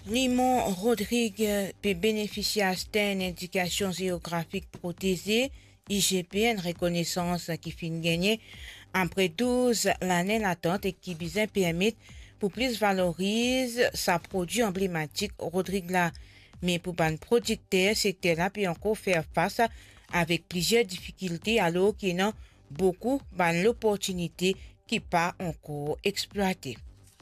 Limon Rodrigue peut bénéficier d'une indication géographique protégée, IGPN reconnaissance qui finit gagner après 12 l'année l'attente et qui bien permet pour plus valoriser sa produit emblématique Rodrigue là. Mais pour ban producteur, secteur là peut encore faire face avec plusieurs difficultés alors qu'il y a beaucoup ban l'opportunité qui pas encore exploitée.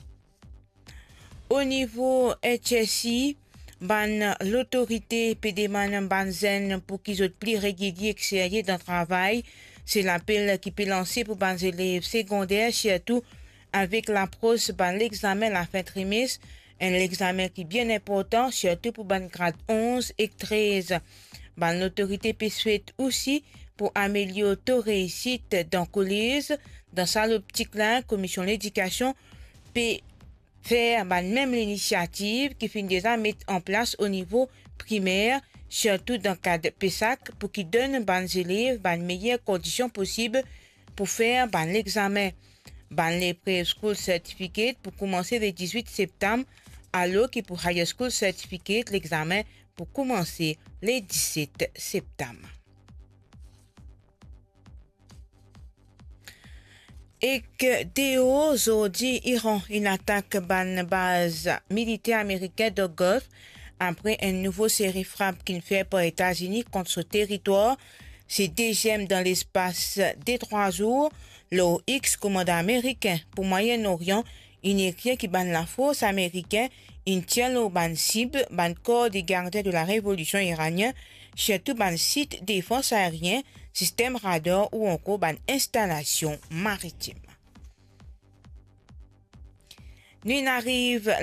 Au niveau HSI, l'autorité peut demander ban pour qu'ils soient plus réguliers et sérieux dans le travail. C'est l'appel qui peut lancer pour les élèves secondaires, surtout avec l'approche de l'examen la fin trimestre. Un examen qui est bien important, surtout pour les grades 11 et 13. L'autorité peut souhaiter aussi pour améliorer la réussite dans le collège. Dans sa optique là, la commission de l'éducation peut faire même l'initiative qui finit déjà mettre en place au niveau primaire, surtout dans le cadre PESAC, pour qu'ils donnent aux élèves les meilleures conditions possibles pour faire l'examen. Les Preschool Certificate pour commencer le 18 septembre, alors que pour High School Certificate, l'examen pour commencer le 17 septembre. Et que DO aujourd'hui Iran une attaque base militaire américaine de Golfe après une nouvelle série frappe qu'il fait par les États-Unis contre ce territoire. C'est deuxième dans l'espace des 3 jours. L'OX commandant américain pour Moyen-Orient, une écrit qui ban la force américaine, une tient le ban cible, ban corps des gardiens de la révolution iranienne, surtout ban site défense aérien, système radar ou encore ban installation maritime. Nous arrive